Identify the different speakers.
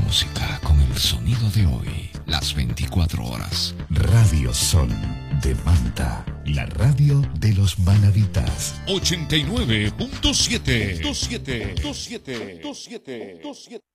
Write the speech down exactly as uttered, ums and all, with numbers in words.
Speaker 1: música con el sonido de hoy, las veinticuatro horas.
Speaker 2: Radio Sol de Manta, la radio de los manavitas.
Speaker 3: ochenta y nueve punto siete.